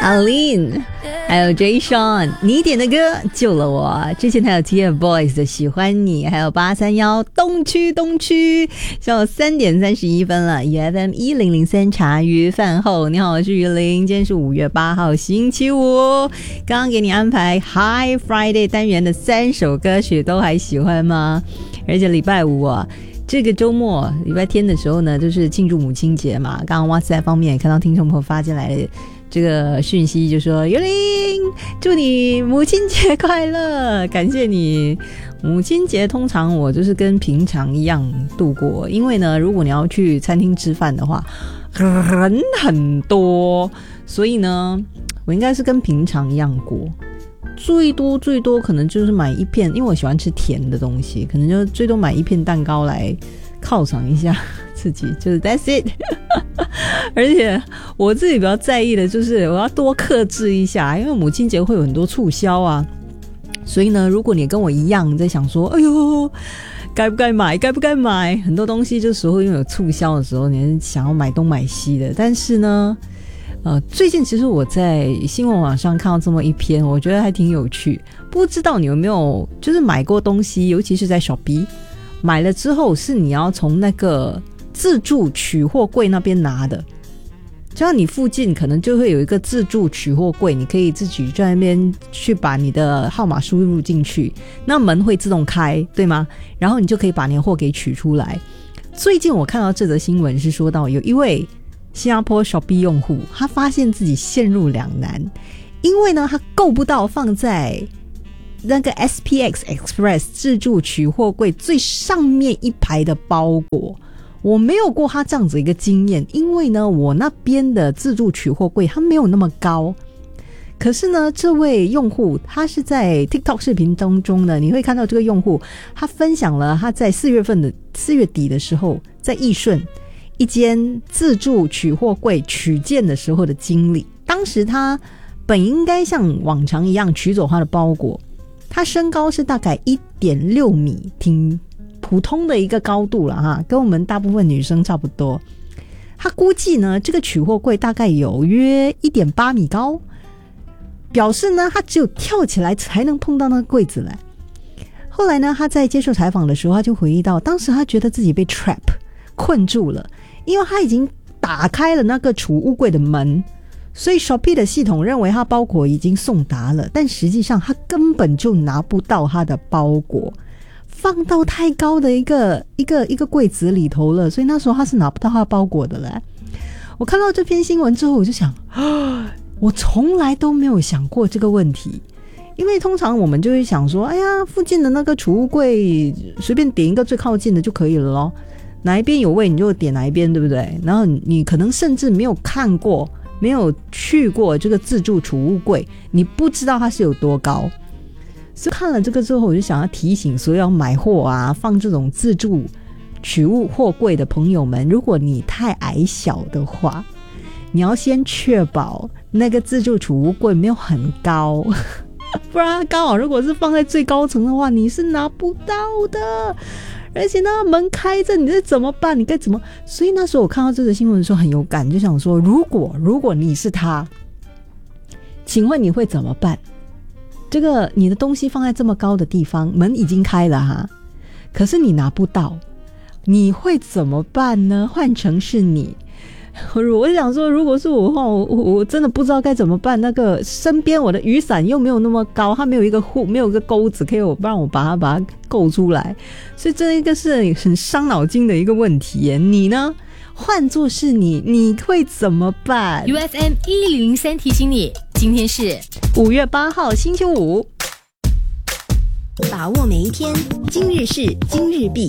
Aline 还有 Jay Sean 你点的歌救了我，之前还有 TFBOYS 的喜欢你，还有831东区下午3点31分了， EFM 1003茶余饭后，你好，我是于林，今天是5月8号星期五，刚刚给你安排 Hi Friday 单元的3首歌曲都还喜欢吗？而且礼拜五啊，这个周末礼拜天的时候呢，就是庆祝母亲节嘛，刚刚 WhatsApp 方面也看到听众朋友发进来的这个讯息，就说尤玲祝你母亲节快乐，感谢你。母亲节通常我就是跟平常一样度过，因为呢如果你要去餐厅吃饭的话人很多，所以呢我应该是跟平常一样过，最多可能就是买一片，因为我喜欢吃甜的东西，可能就最多买一片蛋糕来犒赏一下自己，就是 that's it 而且我自己比较在意的就是我要多克制一下，因为母亲节会有很多促销啊，所以呢如果你跟我一样在想说哎呦该不该买，很多东西这时候因为有促销的时候你想要买东买西的，但是呢最近其实我在新闻网上看到这么一篇，我觉得还挺有趣，不知道你有没有就是买过东西，尤其是在 Shopee 买了之后是你要从那个自助取货柜那边拿的，就像你附近可能就会有一个自助取货柜，你可以自己在那边去把你的号码输入进去，那门会自动开对吗？然后你就可以把你的货给取出来。最近我看到这则新闻是说到有一位新加坡 Shopee 用户，他发现自己陷入两难，因为呢他够不到放在那个 SPX Express 自助取货柜最上面一排的包裹，我没有过他这样子一个经验，因为呢我那边的自助取货柜它没有那么高，可是呢这位用户他是在 TikTok 视频当中呢，你会看到这个用户他分享了他在4月底的时候在义顺一间自助取货柜取件的时候的经历。当时他本应该像往常一样取走他的包裹，他身高是大概 1.6 米，挺普通的一个高度了哈，跟我们大部分女生差不多。他估计呢这个取货柜大概有约 1.8 米高，表示呢他只有跳起来才能碰到那个柜子来。后来呢他在接受采访的时候，他就回忆到当时他觉得自己被 trap 困住了，因为他已经打开了那个储物柜的门，所以 Shopee 的系统认为他包裹已经送达了，但实际上他根本就拿不到他的包裹，放到太高的一个柜子里头了，所以那时候他是拿不到他的包裹的了。我看到这篇新闻之后我就想我从来都没有想过这个问题，因为通常我们就会想说哎呀附近的那个储物柜随便点一个最靠近的就可以了咯，哪一边有位你就点哪一边对不对？然后你可能甚至没有看过没有去过这个自助储物柜，你不知道它是有多高。所以看了这个之后我就想要提醒所有要买货啊放这种自助取物货柜的朋友们，如果你太矮小的话，你要先确保那个自助储物柜没有很高不然刚好如果是放在最高层的话你是拿不到的，而且呢门开着你这怎么办，你该怎么。所以那时候我看到这个新闻的时候很有感，就想说如果你是他，请问你会怎么办？这个你的东西放在这么高的地方，门已经开了哈，可是你拿不到，你会怎么办呢？换成是你，我想说如果是我的话，我真的不知道该怎么办。那个身边我的雨伞又没有那么高，它没有一个钩子可以让我把它够出来，所以这一个是很伤脑筋的一个问题耶。你呢？换作是你会怎么办？ UFM 1003提醒你，今天是 5月8号星期五， 把握每一天，今日事今日毕。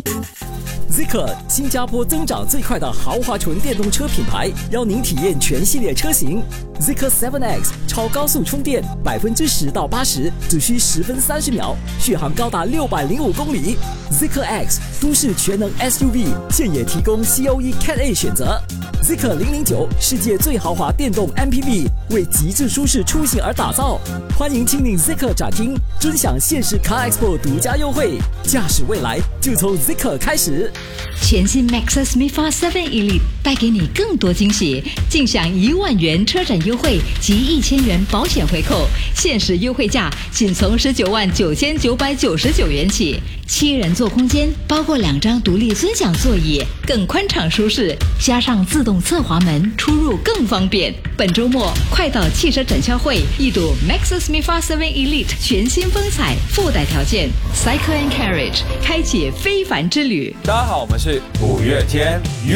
Zeekr 新加坡增长最快的豪华纯电动车品牌，邀您体验全系列车型。Zeekr 7X 超高速充电，10%到80%只需10分30秒，续航高达605公里。Zeekr X 都市全能 SUV， 现也提供 COE Cat A 选择。Zeekr 009世界最豪华电动 MPV， 为极致舒适出行而打造。欢迎亲临 Zeekr 展厅，尊享限时 Car Expo 独家优惠，驾驶未来就从 Zeekr 开始。 全新 Maxus MIFA 7 Elite 带给你更多惊喜，尽享1万元车展优惠及1000元保险回扣，限时优惠价仅从19万9999元起。7人座空间包括2张独立尊享座椅，更宽敞舒适，加上自动侧滑门，出入更方便。本周末快到汽车展销会一睹 Maxus MIFA 7 Elite 全新风采，附带条件 Cycle and Carriage 开启非凡之旅。 大家好，我们是五月天。